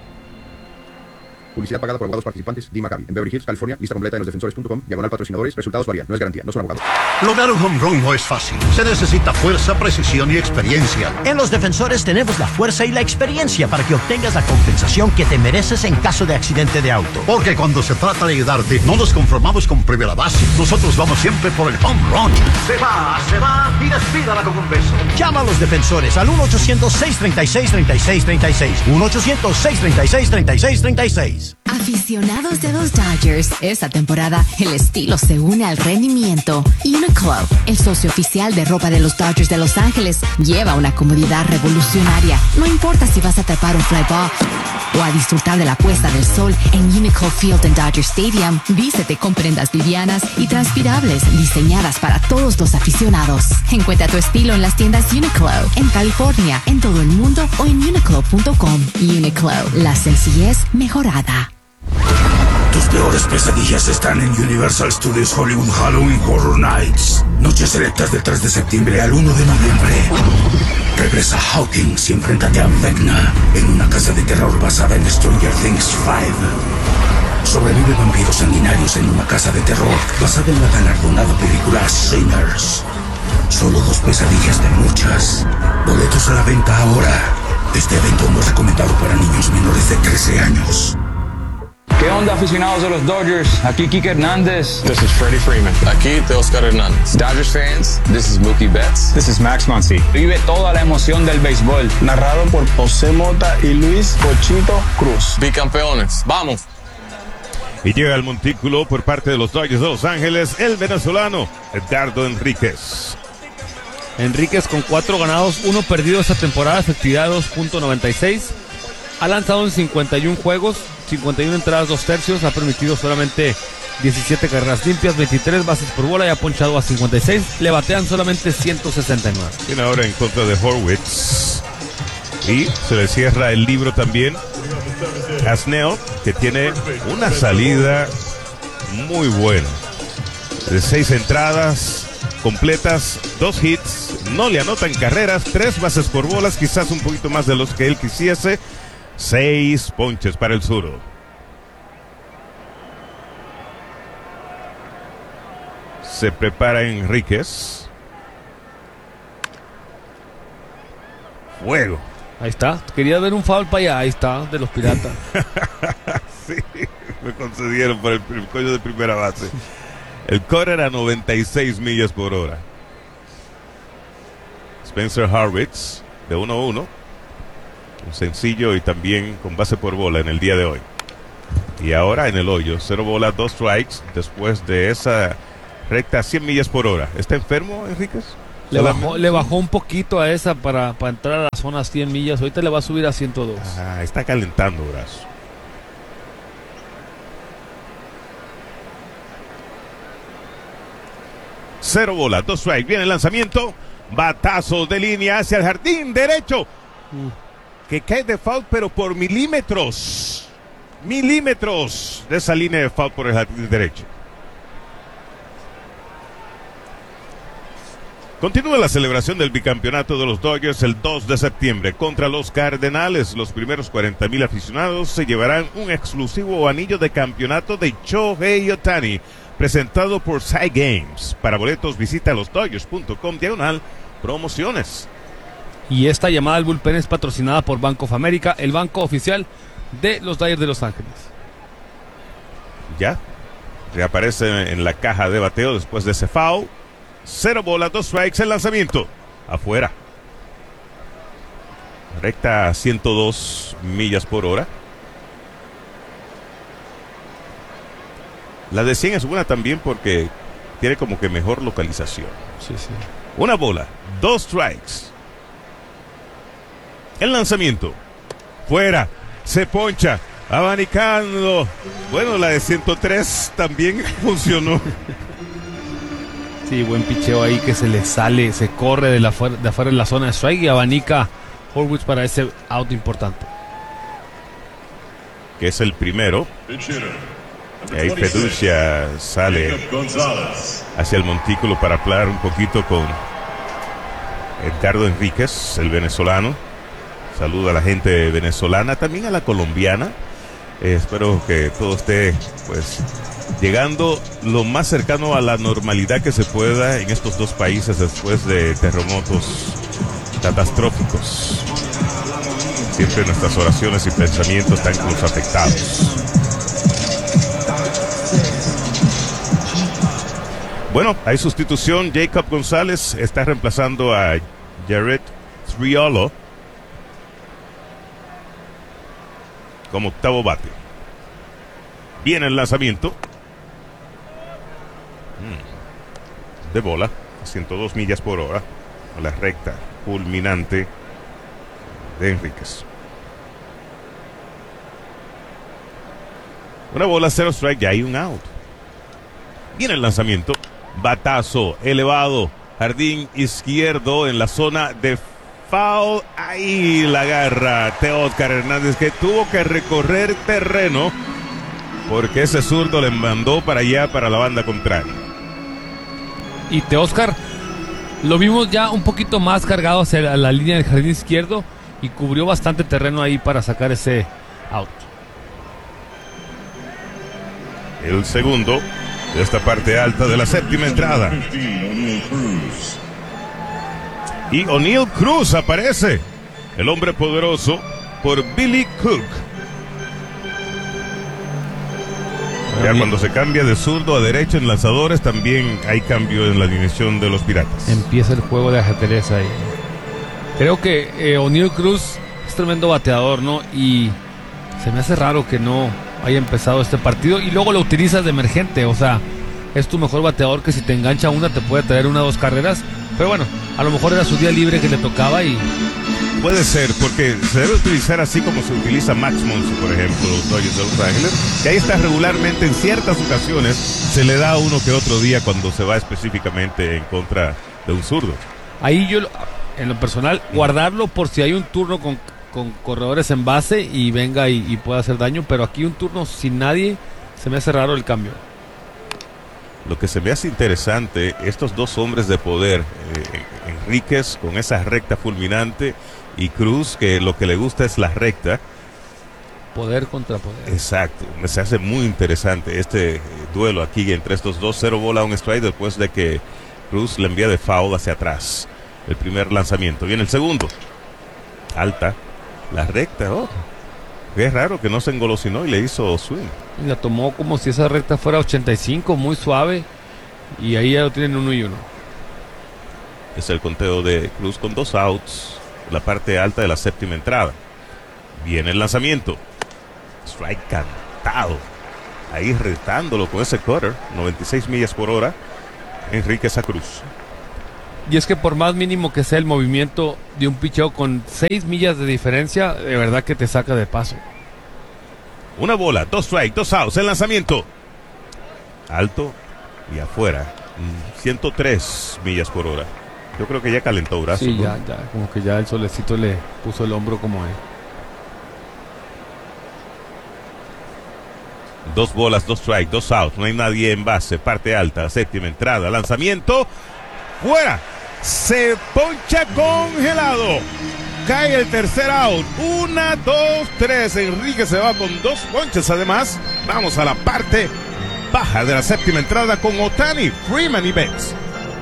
Publicidad pagada por abogados participantes. D. Maccabi. En Beverly Hills, California. Lista completa en losdefensores punto com. Diagonal patrocinadores. Resultados varían. No es garantía. No son abogados. Lograr un home run no es fácil. Se necesita fuerza, precisión y experiencia. En Los Defensores tenemos la fuerza y la experiencia para que obtengas la compensación que te mereces en caso de accidente de auto. Porque cuando se trata de ayudarte, no nos conformamos con primera base. Nosotros vamos siempre por el home run. Se va, se va y despídala con un beso. Llama a Los Defensores al uno ochocientos, seis treinta y seis, treinta y seis treinta y seis. uno ochocientos, seis treinta y seis, treinta y seis treinta y seis. Aficionados de los Dodgers, esta temporada el estilo se une al rendimiento. Uniqlo, el socio oficial de ropa de los Dodgers de Los Ángeles, lleva una comodidad revolucionaria. No importa si vas a atrapar un fly ball o a disfrutar de la puesta del sol en Uniqlo Field en Dodger Stadium, vístete con prendas livianas y transpirables diseñadas para todos los aficionados. Encuentra tu estilo en las tiendas Uniqlo, en California, en todo el mundo o en uniqlo punto com. Uniqlo, la sencillez mejorada. Tus peores pesadillas están en Universal Studios Hollywood Halloween Horror Nights. Noches selectas del tres de septiembre al uno de noviembre. Regresa Hawkins y enfréntate a Vecna en una casa de terror basada en Stranger Things cinco. Sobrevive vampiros sanguinarios en una casa de terror basada en la galardonada película Sinners. Solo dos pesadillas de muchas. Boletos a la venta ahora. Este evento no es recomendado para niños menores de trece años. ¿Qué onda, aficionados de los Dodgers? Aquí Kike Hernández. This is Freddie Freeman. Aquí Teoscar Hernández. Dodgers fans, this is Mookie Betts. This is Max Muncy. Vive toda la emoción del béisbol. Narrado por José Mota y Luis Cochito Cruz. Bicampeones. ¡Vamos! Y llega al montículo por parte de los Dodgers de Los Ángeles, el venezolano Edgardo Enríquez. Enríquez con cuatro ganados, uno perdido esta temporada, efectividad dos punto noventa y seis. Ha lanzado en cincuenta y uno juegos, cincuenta y una entradas, dos tercios, ha permitido solamente diecisiete carreras limpias, veintitrés bases por bola y ha ponchado a cincuenta y seis. Le batean solamente ciento sesenta y nueve. Tiene ahora en contra de Horwitz. Y se le cierra el libro también a Snell, que tiene una salida muy buena. De seis entradas completas, dos hits, no le anotan carreras, tres bases por bolas, quizás un poquito más de los que él quisiese. Seis ponches para el zurdo. Se prepara Enríquez. Fuego. Ahí está. Quería ver un foul para allá. Ahí está, de los Piratas. Sí, me concedieron por el, el cuello de primera base. El core era noventa y seis millas por hora. Spencer Horwitz, de uno a uno. Un sencillo y también con base por bola en el día de hoy. Y ahora en el hoyo, cero bola, dos strikes, después de esa recta a cien millas por hora. ¿Está enfermo, Enríquez? Le bajó, le bajó un poquito a esa para, para entrar a la zona cien millas. Ahorita le va a subir a ciento dos. Ah, está calentando, brazo. Cero bola, dos strikes. Viene el lanzamiento. Batazo de línea hacia el jardín derecho. Mm. Que cae de foul, pero por milímetros. Milímetros de esa línea de foul por el jardín derecho. Continúa la celebración del bicampeonato de los Dodgers el dos de septiembre contra los Cardenales. Los primeros cuarenta mil aficionados se llevarán un exclusivo anillo de campeonato de Shohei Ohtani, presentado por Cy Games. Para boletos visita los dodgers punto com diagonal promociones. Y esta llamada al bullpen es patrocinada por Bank of America, el banco oficial de los Dodgers de Los Ángeles. Ya, reaparece en la caja de bateo después de ese foul. Cero bola, dos strikes, el lanzamiento. Afuera. Recta a ciento dos millas por hora. La de cien es buena también porque tiene como que mejor localización. Sí, sí. Una bola, dos strikes. El lanzamiento. Fuera. Se poncha. Abanicando. Bueno, la de ciento tres también funcionó. Sí, buen picheo ahí que se le sale, se corre de, la fuera, de afuera de la zona de strike y abanica Horwitz para ese out importante. Que es el primero. Y ahí Peducia sale hacia el montículo para hablar un poquito con Edgardo Enríquez, el venezolano. Saluda a la gente venezolana, también a la colombiana. Eh, espero que todo esté pues llegando lo más cercano a la normalidad que se pueda en estos dos países después de terremotos catastróficos. Siempre nuestras oraciones y pensamientos están con los afectados. Bueno, hay sustitución. Jacob González está reemplazando a Jared Triolo como octavo bate. Viene el lanzamiento. De bola, a ciento dos millas por hora, a la recta fulminante de Enríquez. Una bola, cero strike, ya hay un out. Viene el lanzamiento. Batazo elevado, jardín izquierdo en la zona de foul. Ahí la agarra Teóscar Hernández, que tuvo que recorrer terreno porque ese zurdo le mandó para allá, para la banda contraria. Y Teóscar lo vimos ya un poquito más cargado hacia la, la línea del jardín izquierdo y cubrió bastante terreno ahí para sacar ese out. El segundo de esta parte alta de la séptima entrada. Y O'Neill Cruz aparece, el hombre poderoso, por Billy Cook. Ya cuando se cambia de zurdo a derecho en lanzadores, también hay cambio en la alineación de los Piratas. Empieza el juego de ajedrez ahí. Creo que eh, O'Neill Cruz es tremendo bateador, ¿no? Y se me hace raro que no haya empezado este partido y luego lo utilizas de emergente. O sea, es tu mejor bateador que si te engancha una te puede traer una o dos carreras. Pero bueno, a lo mejor era su día libre que le tocaba y... Puede ser, porque se debe utilizar así como se utiliza Max Muncy, por ejemplo, los Dodgers de Los Ángeles, que ahí está regularmente, en ciertas ocasiones, se le da uno que otro día cuando se va específicamente en contra de un zurdo. Ahí yo, en lo personal, guardarlo por si hay un turno con, con corredores en base y venga y, y pueda hacer daño, pero aquí un turno sin nadie, se me hace raro el cambio. Lo que se me hace interesante, estos dos hombres de poder, eh, Enríquez con esa recta fulminante y Cruz, que lo que le gusta es la recta. Poder contra poder. Exacto, me se hace muy interesante este eh, duelo aquí entre estos dos. Cero bola, un strike después de que Cruz le envía de foul hacia atrás. El primer lanzamiento. Viene el segundo. Alta, la recta, oh. Qué raro que no se engolosinó y le hizo swing. Y la tomó como si esa recta fuera ochenta y cinco, muy suave. Y ahí ya lo tienen uno y uno. Es el conteo de Cruz con dos outs, la parte alta de la séptima entrada. Viene el lanzamiento. Strike cantado. Ahí retándolo con ese cutter. noventa y seis millas por hora. Enriquez Cruz. Y es que por más mínimo que sea el movimiento de un picheo con seis millas de diferencia, de verdad que te saca de paso. Una bola, dos strikes, dos outs. El lanzamiento. Alto y afuera. ciento tres millas por hora. Yo creo que ya calentó brazo. Sí, ¿no? ya, ya. Como que ya el solecito le puso el hombro como es. Dos bolas, dos strikes, dos outs. No hay nadie en base. Parte alta, séptima entrada. Lanzamiento. Fuera. Se poncha congelado. Cae el tercer out. Una, dos, tres. Enrique se va con dos ponches. Además, vamos a la parte baja de la séptima entrada con Ohtani, Freeman y Betts.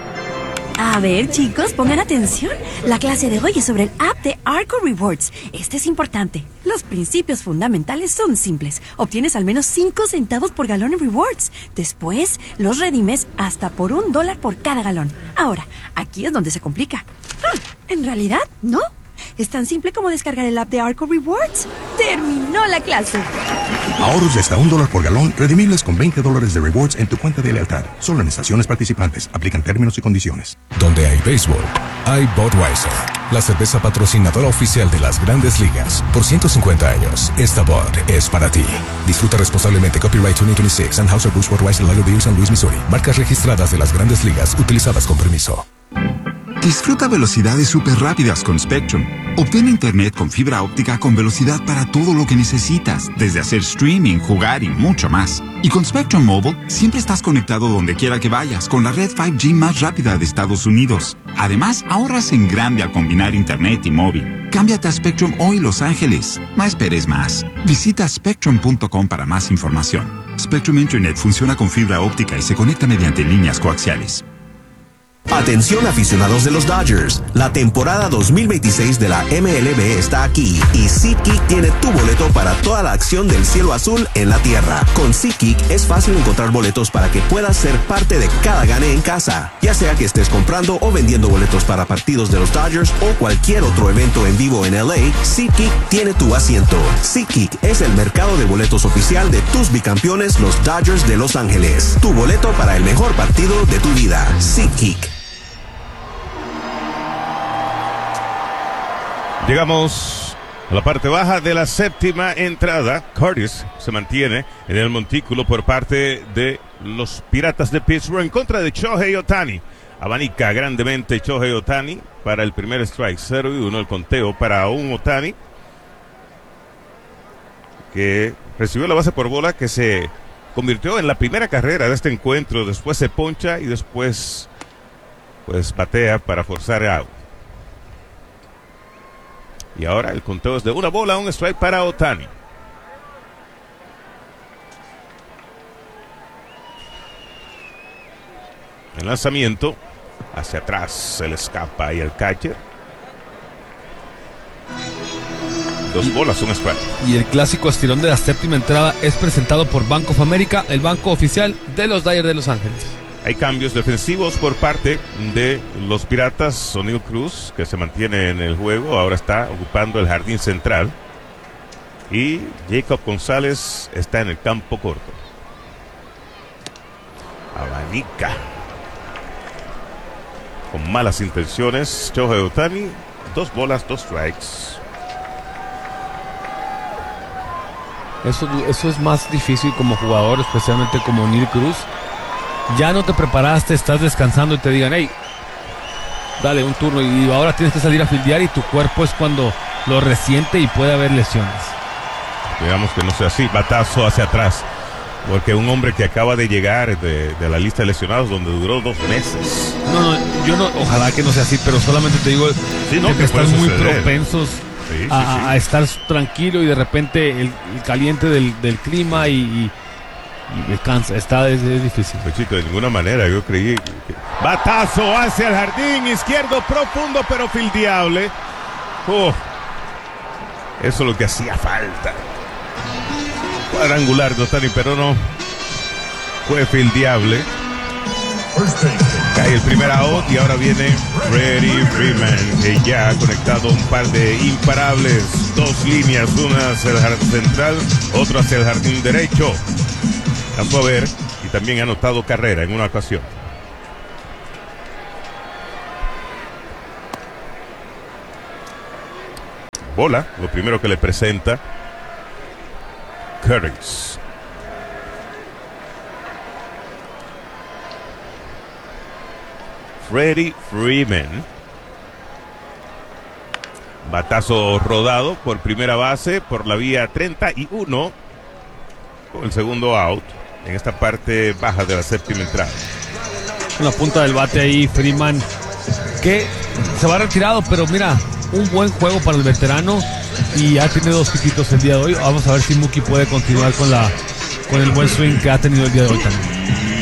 A ver, chicos, pongan atención. La clase de hoy es sobre el app de Arco Rewards. Este es importante. Los principios fundamentales son simples. Obtienes al menos cinco centavos por galón en rewards. Después, los redimes hasta por un dólar por cada galón. Ahora, aquí es donde se complica. Ah, en realidad, no. Es tan simple como descargar el app de Arco Rewards. ¡Terminó la clase! Ahorros de hasta un dólar por galón, redimibles con veinte dólares de rewards en tu cuenta de lealtad. Solo en estaciones participantes. Aplican términos y condiciones. Donde hay béisbol, hay Budweiser, la cerveza patrocinadora oficial de las Grandes Ligas. Por ciento cincuenta años, esta Bud es para ti. Disfruta responsablemente. Copyright dos mil veintiséis. Anheuser-Busch Budweiser Lager Beer, San Luis, Missouri. Marcas registradas de las Grandes Ligas utilizadas con permiso. Disfruta velocidades súper rápidas con Spectrum. Obtén internet con fibra óptica con velocidad para todo lo que necesitas, desde hacer streaming, jugar y mucho más. Y con Spectrum Mobile, siempre estás conectado donde quiera que vayas con la red cinco G más rápida de Estados Unidos. Además, ahorras en grande al combinar internet y móvil. Cámbiate a Spectrum hoy, Los Ángeles. No esperes más. Visita spectrum punto com para más información. Spectrum Internet funciona con fibra óptica y se conecta mediante líneas coaxiales. Atención aficionados de los Dodgers, la temporada dos mil veintiséis de la M L B está aquí y SeatGeek tiene tu boleto para toda la acción del cielo azul en la tierra. Con SeatGeek es fácil encontrar boletos para que puedas ser parte de cada gane en casa, ya sea que estés comprando o vendiendo boletos para partidos de los Dodgers o cualquier otro evento en vivo en L A. SeatGeek tiene tu asiento. SeatGeek es el mercado de boletos oficial de tus bicampeones, los Dodgers de Los Ángeles. Tu boleto para el mejor partido de tu vida. SeatGeek. Llegamos a la parte baja de la séptima entrada. Curtis se mantiene en el montículo por parte de los Piratas de Pittsburgh en contra de Shohei Ohtani. Abanica grandemente Shohei Ohtani para el primer strike. cero y uno el conteo para un Ohtani que recibió la base por bola, que se convirtió en la primera carrera de este encuentro. Después se poncha y después pues batea para forzar out. Y ahora el conteo es de una bola, un strike para Ohtani. El lanzamiento hacia atrás, se le escapa y el catcher. Dos bolas, un strike. Y el clásico estirón de la séptima entrada es presentado por Bank of America, el banco oficial de los Dodgers de Los Ángeles. Hay cambios defensivos por parte de los Piratas. O'Neill Cruz, que se mantiene en el juego, ahora está ocupando el jardín central. Y Jacob González está en el campo corto. Abanica. Con malas intenciones, Shohei Ohtani. Dos bolas, dos strikes. Eso, eso es más difícil como jugador, especialmente como O'Neill Cruz. Ya no te preparaste, estás descansando y te digan, hey, dale un turno y ahora tienes que salir a fildear y tu cuerpo es cuando lo resiente y puede haber lesiones. Digamos que no sea así, batazo hacia atrás, porque un hombre que acaba de llegar de, de la lista de lesionados donde duró dos meses. No, no, yo no, ojalá que no sea así, pero solamente te digo sí, no, que, que están muy propensos sí, sí, a, sí. a estar tranquilo y de repente el, el caliente del, del clima y... y Y cansa, está es, es difícil. Pechito, de ninguna manera, yo creí que... Batazo hacia el jardín izquierdo profundo pero fildeable. Oh, eso es lo que hacía falta. Cuadrangular de Ohtani, pero no fue fildeable. Cae el primer out y ahora viene Freddie Freeman, que ya ha conectado un par de imparables, dos líneas, una hacia el jardín central, otra hacia el jardín derecho. Tanto a ver, y también ha anotado carrera en una ocasión. Bola, lo primero que le presenta Curtis. Freddie Freeman. Batazo rodado por primera base por la vía treinta y uno. Con el segundo out en esta parte baja de la séptima entrada. En la punta del bate ahí Freeman, que se va retirado, pero mira, un buen juego para el veterano y ha tenido dos piquitos el día de hoy. Vamos a ver si Mookie puede continuar con la con el buen swing que ha tenido el día de hoy también.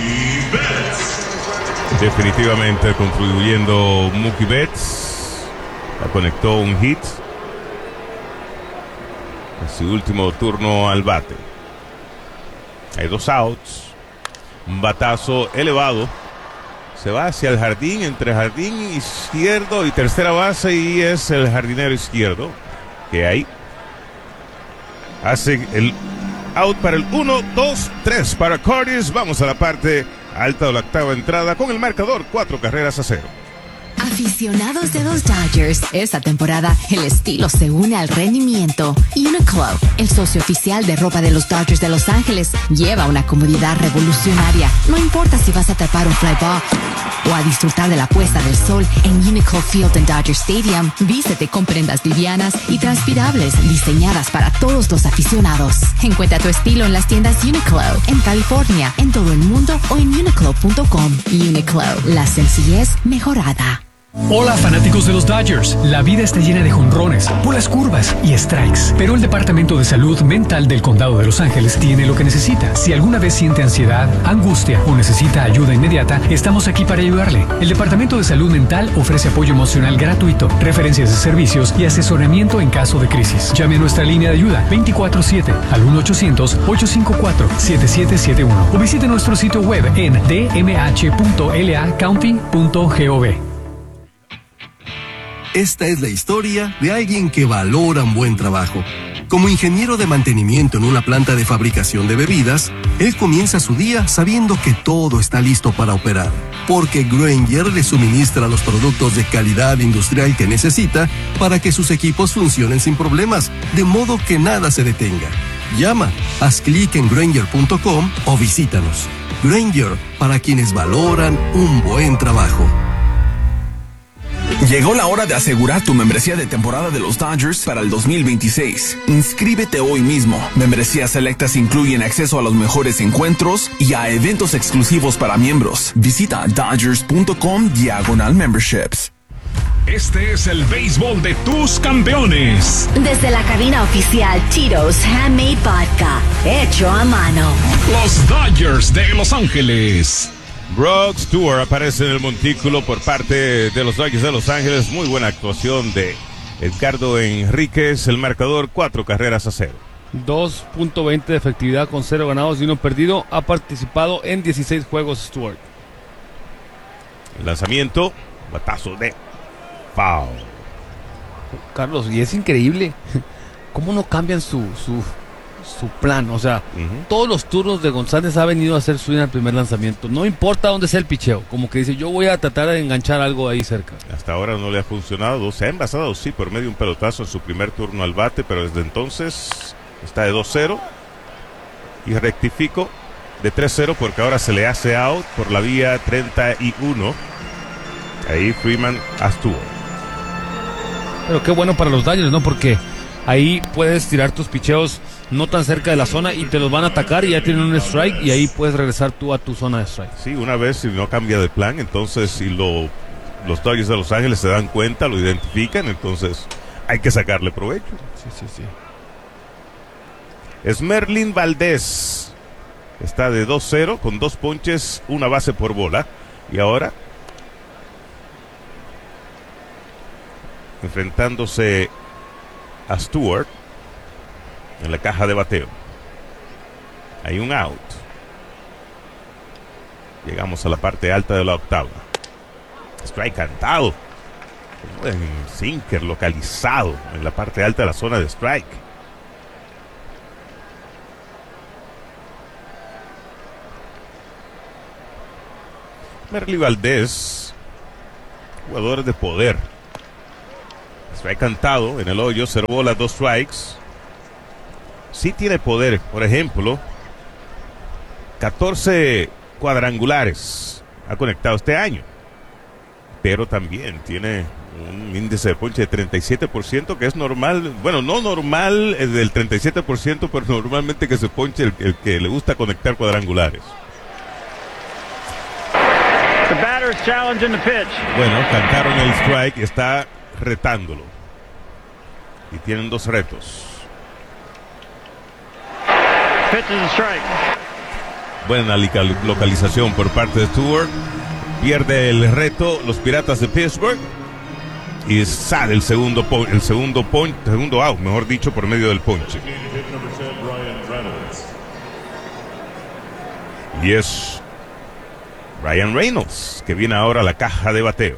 Definitivamente contribuyendo Mookie Betts. La conectó un hit en su último turno al bate. Hay dos outs. Un batazo elevado. Se va hacia el jardín, entre jardín izquierdo y tercera base, y es el jardinero izquierdo que ahí hace el out para el uno, dos, tres para Curtis. Vamos a la parte alta de la octava entrada con el marcador cuatro carreras a cero. Aficionados de los Dodgers, esta temporada el estilo se une al rendimiento. Uniqlo, el socio oficial de ropa de los Dodgers de Los Ángeles, lleva una comodidad revolucionaria. No importa si vas a tapar un fly ball o a disfrutar de la puesta del sol en Uniqlo Field en Dodger Stadium, vístete con prendas livianas y transpirables diseñadas para todos los aficionados. Encuentra tu estilo en las tiendas Uniqlo en California, en todo el mundo o en uniqlo punto com. Uniqlo, la sencillez mejorada. Hola fanáticos de los Dodgers, la vida está llena de jonrones, bolas curvas y strikes, pero el Departamento de Salud Mental del Condado de Los Ángeles tiene lo que necesita. Si alguna vez siente ansiedad, angustia o necesita ayuda inmediata, estamos aquí para ayudarle. El Departamento de Salud Mental ofrece apoyo emocional gratuito, referencias de servicios y asesoramiento en caso de crisis. Llame a nuestra línea de ayuda veinticuatro siete al uno ochocientos, ocho cinco cuatro, siete siete siete uno o visite nuestro sitio web en d m h punto l a county punto gov. Esta es la historia de alguien que valora un buen trabajo. Como ingeniero de mantenimiento en una planta de fabricación de bebidas, él comienza su día sabiendo que todo está listo para operar, porque Grainger le suministra los productos de calidad industrial que necesita para que sus equipos funcionen sin problemas, de modo que nada se detenga. Llama, haz clic en Grainger punto com o visítanos. Grainger, para quienes valoran un buen trabajo. Llegó la hora de asegurar tu membresía de temporada de los Dodgers para el dos mil veintiséis. Inscríbete hoy mismo. Membresías selectas incluyen acceso a los mejores encuentros y a eventos exclusivos para miembros. Visita dodgers punto com diagonal memberships. Este es el béisbol de tus campeones. Desde la cabina oficial Tito's Handmade Vodka, hecho a mano. Los Dodgers de Los Ángeles. Brock Stewart aparece en el montículo por parte de los Dodgers de Los Ángeles. Muy buena actuación de Edgardo Enríquez. El marcador, cuatro carreras a cero. dos punto veinte de efectividad con cero ganados y uno perdido. Ha participado en dieciséis juegos Stewart. El lanzamiento, batazo de foul. Carlos, y es increíble cómo no cambian su... su... su plan, o sea, uh-huh. Todos los turnos de González ha venido a hacer swing al primer lanzamiento, no importa dónde sea el picheo, como que dice, yo voy a tratar de enganchar algo ahí cerca. Hasta ahora no le ha funcionado, se ha envasado sí por medio de un pelotazo en su primer turno al bate, pero desde entonces está de dos cero y rectifico de tres cero porque ahora se le hace out por la vía treinta y uno. Ahí Freeman Stewart. Pero qué bueno para los Dodgers, ¿no? Porque ahí puedes tirar tus picheos no tan cerca de la zona y te los van a atacar y ya tienen un strike y ahí puedes regresar tú a tu zona de strike. Sí, una vez si no cambia de plan, entonces si lo, los Dodgers de Los Ángeles se dan cuenta, lo identifican, entonces hay que sacarle provecho. Sí, sí, sí. Esmerlin Valdés está de dos cero con dos ponches, una base por bola. Y ahora enfrentándose a Stewart en la caja de bateo. Hay un out. Llegamos a la parte alta de la octava. Strike cantado. Un sinker localizado en la parte alta de la zona de strike. Merly Valdez, jugador de poder. Strike cantado en el hoyo, cero bolas, dos strikes. Sí tiene poder, por ejemplo, catorce cuadrangulares ha conectado este año, pero también tiene un índice de ponche de treinta y siete por ciento, que es normal, bueno, no normal es del treinta y siete por ciento, pero normalmente que se ponche el, el que le gusta conectar cuadrangulares. The batter's challenging the pitch. Bueno, cantaron el strike y está retándolo. Y tienen dos retos. Pitch is a strike. Buena localización por parte de Stewart. Pierde el reto los Piratas de Pittsburgh. Y sale el segundo point, el segundo point, segundo out, mejor dicho, por medio del ponche. Y es Ryan Reynolds, que viene ahora a la caja de bateo.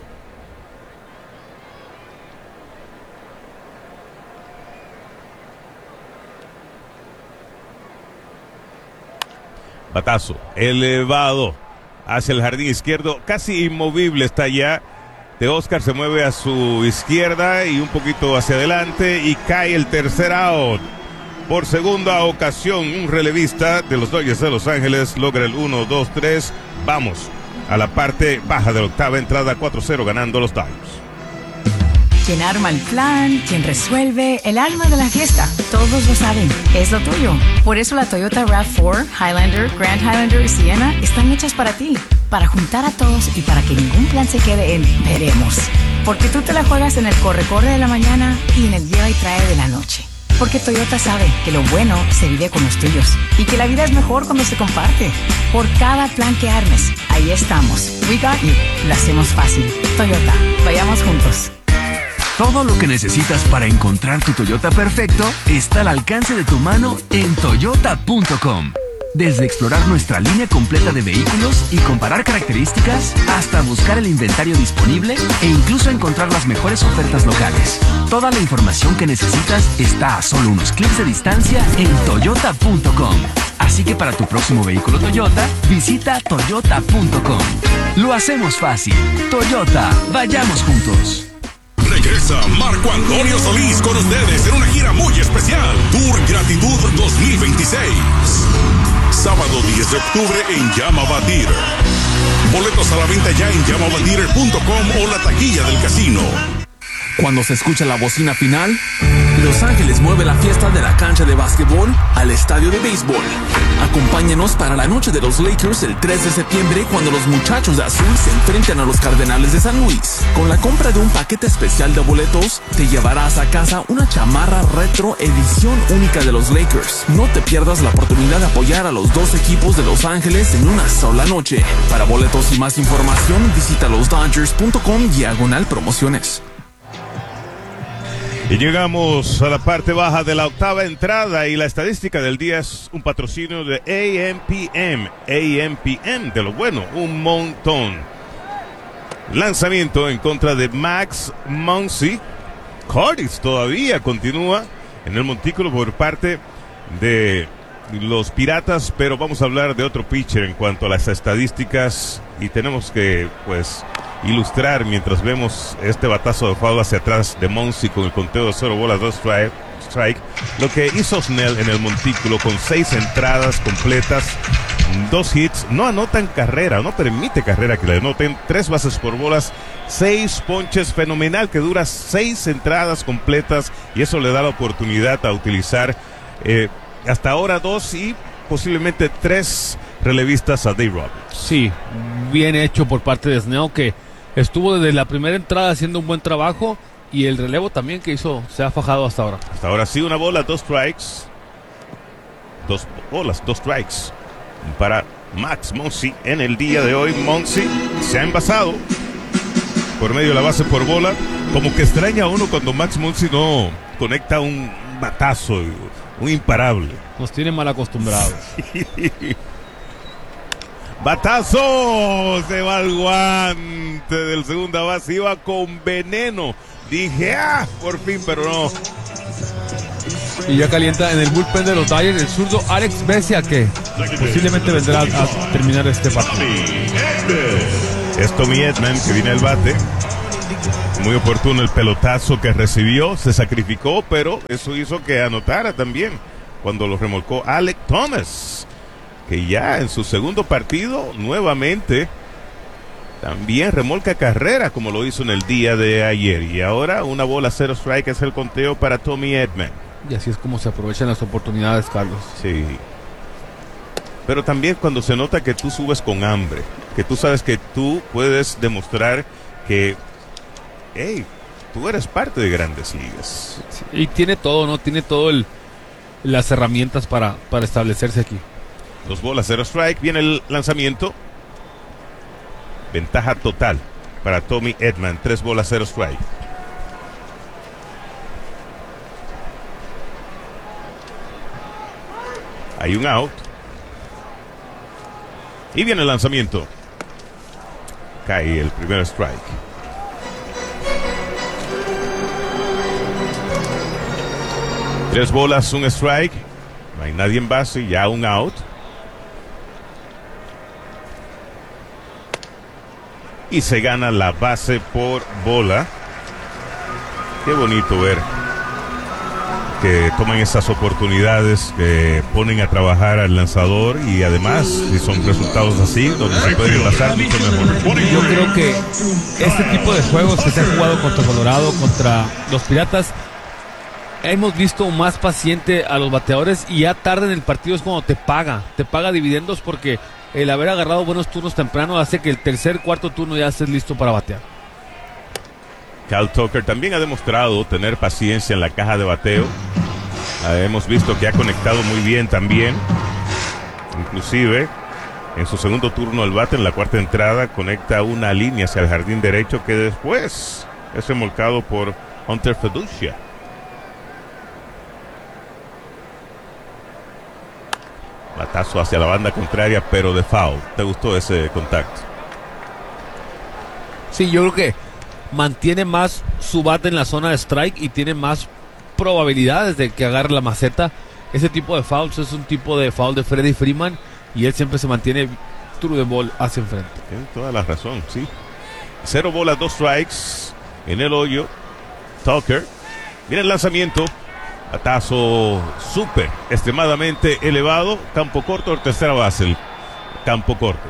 Batazo elevado hacia el jardín izquierdo, casi inmovible está ya. De Oscar se mueve a su izquierda y un poquito hacia adelante y cae el tercer out. Por segunda ocasión, un relevista de los Dodgers de Los Ángeles logra el uno, dos, tres. Vamos a la parte baja de la octava entrada, cuatro cero ganando los Dodgers. Quien arma el plan, quien resuelve, el alma de la fiesta. Todos lo saben, es lo tuyo. Por eso la Toyota RAV cuatro, Highlander, Grand Highlander y Sienna están hechas para ti. Para juntar a todos y para que ningún plan se quede en veremos. Porque tú te la juegas en el corre-corre de la mañana y en el lleva y trae de la noche. Porque Toyota sabe que lo bueno se vive con los tuyos y que la vida es mejor cuando se comparte. Por cada plan que armes, ahí estamos. We got you. Lo hacemos fácil. Toyota, vayamos juntos. Todo lo que necesitas para encontrar tu Toyota perfecto está al alcance de tu mano en toyota punto com. Desde explorar nuestra línea completa de vehículos y comparar características, hasta buscar el inventario disponible e incluso encontrar las mejores ofertas locales. Toda la información que necesitas está a solo unos clics de distancia en toyota punto com. Así que para tu próximo vehículo Toyota, visita toyota punto com. Lo hacemos fácil. Toyota, vayamos juntos. Regresa Marco Antonio Solís con ustedes en una gira muy especial. Tour Gratitud dos mil veintiséis. Sábado diez de octubre en Yamava Theater. Boletos a la venta ya en yamava theater punto com o la taquilla del casino. Cuando se escucha la bocina final, Los Ángeles mueve la fiesta de la cancha de básquetbol al estadio de béisbol. Acompáñanos para la noche de los Lakers el tres de septiembre, cuando los muchachos de azul se enfrenten a los Cardenales de San Luis. Con la compra de un paquete especial de boletos, te llevarás a casa una chamarra retro edición única de los Lakers. No te pierdas la oportunidad de apoyar a los dos equipos de Los Ángeles en una sola noche. Para boletos y más información, visita los dodgers punto com diagonal promociones. Y llegamos a la parte baja de la octava entrada y la estadística del día es un patrocinio de A M P M. A M P M, de lo bueno, un montón. Lanzamiento en contra de Max Muncy. Curtis todavía continúa en el montículo por parte de los Piratas, pero vamos a hablar de otro pitcher en cuanto a las estadísticas y tenemos que, pues, ilustrar mientras vemos este batazo de foul hacia atrás de Muncy con el conteo de cero bolas, dos strike, strike. Lo que hizo Snell en el montículo con seis entradas completas, dos hits, no anotan carrera, no permite carrera que le anoten, tres bases por bolas, seis ponches, fenomenal que dura seis entradas completas y eso le da la oportunidad a utilizar eh, hasta ahora dos y posiblemente tres relevistas a Dave Roberts. Sí, bien hecho por parte de Snell, que estuvo desde la primera entrada haciendo un buen trabajo y el relevo también que hizo, se ha fajado hasta ahora. Hasta ahora sí, una bola, dos strikes. Dos bolas, dos strikes para Max Muncy en el día de hoy. Muncy se ha envasado por medio de la base por bola. Como que extraña a uno cuando Max Muncy no conecta un batazo, un imparable. Nos tiene mal acostumbrados. Batazo, se va el guante del segunda base, iba con veneno. Dije, ah, por fin, pero no. Y ya calienta en el bullpen de los Dodgers el zurdo Alex Vesia, que posiblemente vendrá a terminar este partido. Es Tommy Edman que viene al bate. Muy oportuno el pelotazo que recibió, se sacrificó, pero eso hizo que anotara también cuando lo remolcó Alek Thomas, que ya en su segundo partido nuevamente también remolca carrera como lo hizo en el día de ayer. Y ahora una bola cero strike es el conteo para Tommy Edman. Y así es como se aprovechan las oportunidades, Carlos. Sí. Pero también cuando se nota que tú subes con hambre, que tú sabes que tú puedes demostrar que, hey, tú eres parte de Grandes Ligas. Sí, y tiene todo, ¿no? Tiene todo el las herramientas para, para establecerse aquí. Dos bolas, cero strike, viene el lanzamiento. Ventaja total para Tommy Edman, tres bolas, cero strike. Hay un out. Y viene el lanzamiento. Cae el primer strike. Tres bolas, un strike. No hay nadie en base, ya un out. Y se gana la base por bola. Qué bonito ver que toman esas oportunidades, que ponen a trabajar al lanzador, y además, si son resultados así, donde se pueden pasar mucho mejor. Yo creo que este tipo de juegos que se han jugado contra Colorado, contra los Piratas, hemos visto más paciente a los bateadores, y ya tarde en el partido es cuando te paga, te paga dividendos, porque el haber agarrado buenos turnos temprano hace que el tercer, cuarto turno ya estés listo para batear. Cal Tucker también ha demostrado tener paciencia en la caja de bateo. Ah, hemos visto que ha conectado muy bien también. Inclusive, en su segundo turno al bate, en la cuarta entrada, conecta una línea hacia el jardín derecho que después es remolcado por Hunter Fiducia. Batazo hacia la banda contraria, pero de foul. ¿Te gustó ese contacto? Sí, yo creo que mantiene más su bate en la zona de strike y tiene más probabilidades de que agarre la maceta. Ese tipo de fouls es un tipo de foul de Freddie Freeman, y él siempre se mantiene true de ball hacia enfrente. Tiene toda la razón, sí. Cero bolas, dos strikes en el hoyo. Tucker. Viene el lanzamiento. Batazo súper, extremadamente elevado. Campo corto, tercera base. El campo corto.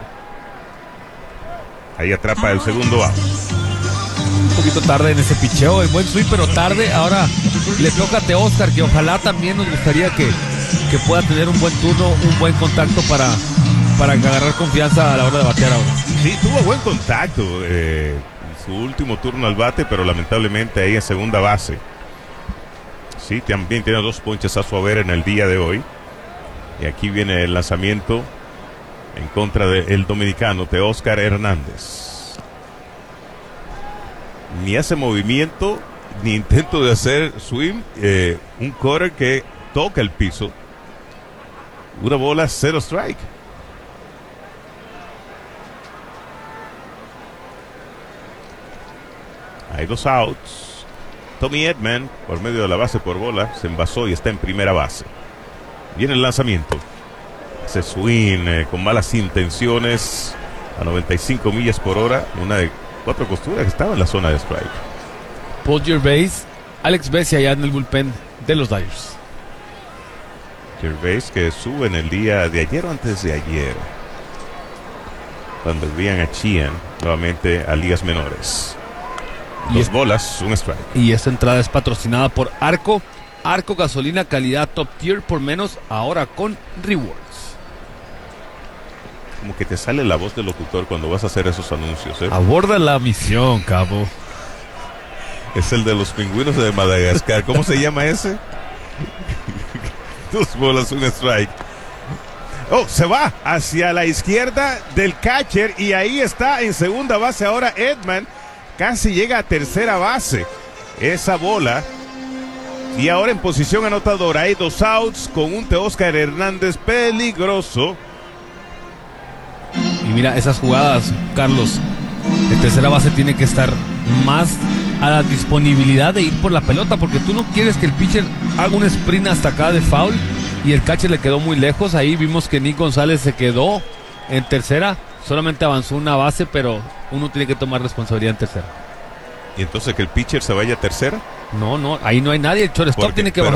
Ahí atrapa el segundo out. Un poquito tarde en ese picheo, el buen swing, pero tarde. Ahora le toca a Teóscar, que ojalá también nos gustaría que, que pueda tener un buen turno, un buen contacto para, para agarrar confianza a la hora de batear ahora. Sí, tuvo buen contacto eh, en su último turno al bate, pero lamentablemente ahí en segunda base. Sí, también tiene dos ponches a su haber en el día de hoy. Y aquí viene el lanzamiento en contra del dominicano Teóscar Hernández. Ni hace movimiento, ni intento de hacer swing. Eh, un cutter que toca el piso. Una bola, cero strike. Hay dos outs. Tommy Edman, por medio de la base por bola, se envasó y está en primera base. Viene el lanzamiento. Ese swing eh, con malas intenciones a noventa y cinco millas por hora. Una de cuatro costuras que estaba en la zona de strike. Paul Gervais, Alex Vesia allá en el bullpen de los Dodgers. Gervais que sube en el día de ayer o antes de ayer, cuando envían a Chian nuevamente a ligas menores. Dos es, bolas, un strike. Y esta entrada es patrocinada por Arco. Arco gasolina calidad top tier por menos, ahora con rewards. Como que te sale la voz del locutor cuando vas a hacer esos anuncios, ¿eh? Aborda la misión, cabo. Es el de los pingüinos de Madagascar. ¿Cómo se llama ese? Dos bolas, un strike. Oh, se va hacia la izquierda del catcher, y ahí está en segunda base ahora Edman. Casi llega a tercera base esa bola. Y ahora en posición anotadora hay dos outs con un Teóscar Hernández peligroso. Y mira, esas jugadas, Carlos, el tercera base tiene que estar más a la disponibilidad de ir por la pelota, porque tú no quieres que el pitcher haga un sprint hasta acá de foul y el catcher le quedó muy lejos. Ahí vimos que Nick González se quedó en tercera, solamente avanzó una base, pero uno tiene que tomar responsabilidad en tercera. ¿Y entonces que el pitcher se vaya a tercera? No, no, ahí no hay nadie, el shortstop tiene que bajar